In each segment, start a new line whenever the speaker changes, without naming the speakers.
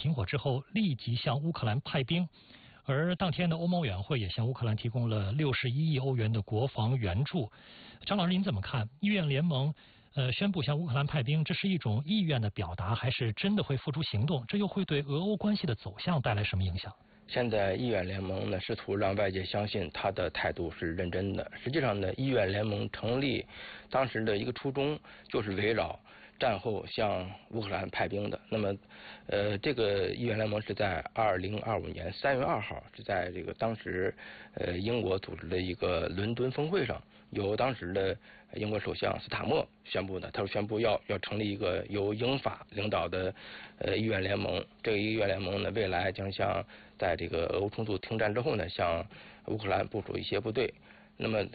停火之后，立即向乌克兰派兵。而当天的欧盟委员会也向乌克兰提供了61亿欧元的国防援助。张老师，您怎么看？意愿联盟宣布向乌克兰派兵，这是一种意愿的表达，还是真的会付诸行动？这又会对俄欧关系的走向带来什么影响？
现在意愿联盟呢，试图让外界相信他的态度是认真的。实际上呢，意愿联盟成立当时的一个初衷就是围绕战后向乌克兰派兵的。那么，这个意愿联盟是在2025年3月2号，是在这个当时英国组织的一个伦敦峰会上，由当时的英国首相斯塔默宣布的。他宣布要成立一个由英法领导的意愿联盟。这个意愿联盟呢，未来将向在这个俄乌冲突停战之后呢，向乌克兰部署一些部队。那么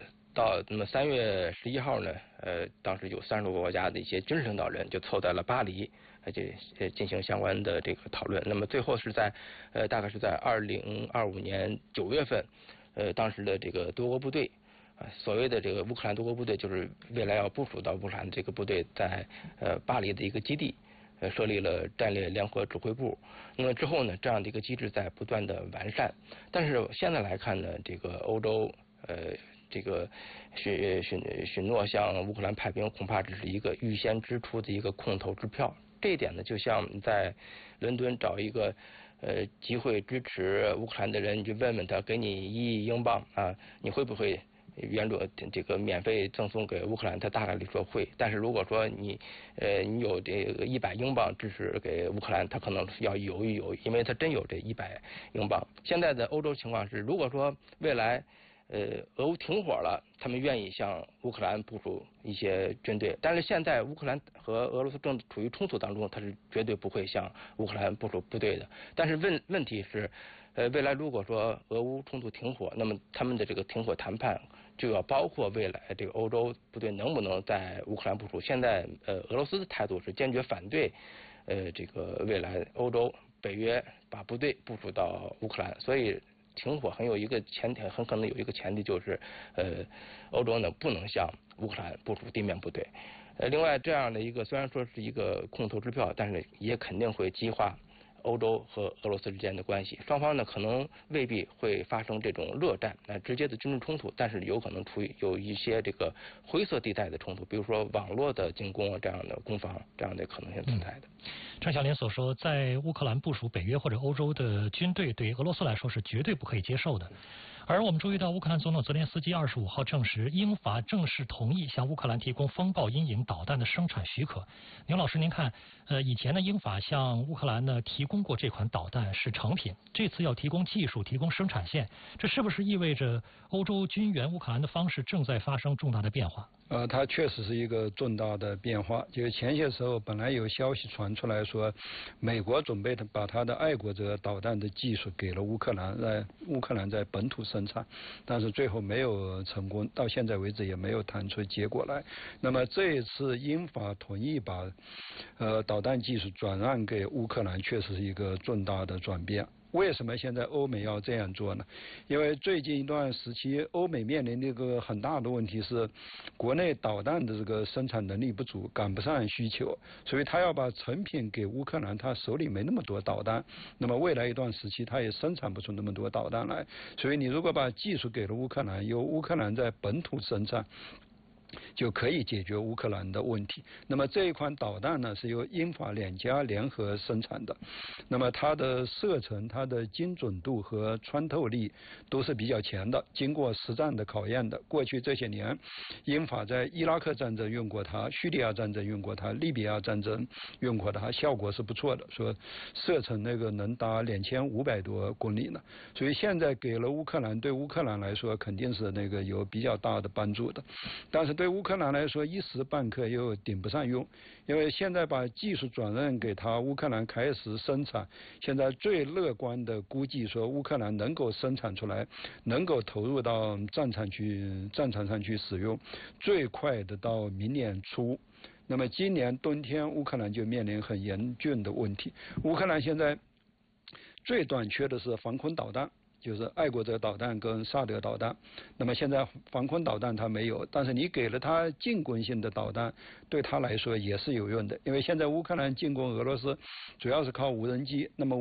3月11号呢，当时有30多个国家的一些军事领导人就凑在了巴黎，进行相关的这个讨论。那么最后是在大概是在2025年9月份，当时的这个多国部队。所谓的这个乌克兰多国部队，就是未来要部署到乌克兰这个部队在巴黎的一个基地，设立了战略联合指挥部。那么之后呢，这样的一个机制在不断的完善。但是现在来看呢，这个欧洲这个许诺向乌克兰派兵，恐怕只是一个预先支出的一个空头支票。这一点呢，就像在伦敦找一个集会支持乌克兰的人，你就问问他，给你1亿英镑啊，你会不会援助这个免费赠送给乌克兰？他大概率说会。但是如果说你有这个100英镑支持给乌克兰，他可能要犹豫，因为他真有这100英镑。现在的欧洲情况是，如果说未来俄乌停火了，他们愿意向乌克兰部署一些军队。但是现在乌克兰和俄罗斯正处于冲突当中，他是绝对不会向乌克兰部署部队的。但是问题是，未来如果说俄乌冲突停火，那么他们的这个停火谈判就要包括未来这个欧洲部队能不能在乌克兰部署。现在俄罗斯的态度是坚决反对这个未来欧洲北约把部队部署到乌克兰，所以停火很可能有一个前提，就是欧洲呢不能向乌克兰部署地面部队。另外这样的一个虽然说是一个空头支票，但是也肯定会激化欧洲和俄罗斯之间的关系。双方呢可能未必会发生这种热战，直接的军事冲突，但是有可能有一些这个灰色地带的冲突，比如说网络的进攻这样的攻防，这样的可能性存在的。
张小莲所说，在乌克兰部署北约或者欧洲的军队，对俄罗斯来说是绝对不可以接受的。而我们注意到，乌克兰总统泽连斯基25号证实，英法正式同意向乌克兰提供风暴阴影导弹的生产许可。牛老师，您看，以前呢，英法向乌克兰呢提供过这款导弹是成品，这次要提供技术、提供生产线，这是不是意味着欧洲军援乌克兰的方式正在发生重大的变化？
它确实是一个重大的变化。就是前些时候本来有消息传出来说，美国准备把它的爱国者导弹的技术给了乌克兰，让乌克兰在本土生产，但是最后没有成功，到现在为止也没有谈出结果来。那么这一次英法同意把导弹技术转让给乌克兰，确实是一个重大的转变。为什么现在欧美要这样做呢？因为最近一段时期，欧美面临的一个很大的问题是，国内导弹的这个生产能力不足，赶不上需求，所以他要把成品给乌克兰，他手里没那么多导弹，那么未来一段时期他也生产不出那么多导弹来，所以你如果把技术给了乌克兰，由乌克兰在本土生产，就可以解决乌克兰的问题。那么这一款导弹呢，是由英法2家联合生产的，那么它的射程、它的精准度和穿透力都是比较强的，经过实战的考验的。过去这些年，英法在伊拉克战争用过它，叙利亚战争用过它，利比亚战争用过它，效果是不错的，说射程那个能达2500多公里呢。所以现在给了乌克兰，对乌克兰来说肯定是那个有比较大的帮助的，但是对乌克兰来说一时半刻又顶不上用，因为现在把技术转让给他，乌克兰开始生产，现在最乐观的估计说乌克兰能够生产出来，能够投入到战场上去使用，最快的到明年初。那么今年冬天乌克兰就面临很严峻的问题，乌克兰现在最短缺的是防空导弹，就是爱国者导弹跟萨德导弹。那么现在防空导弹它没有，但是你给了它进攻性的导弹，对它来说也是有用的，因为现在乌克兰进攻俄罗斯主要是靠无人机，那么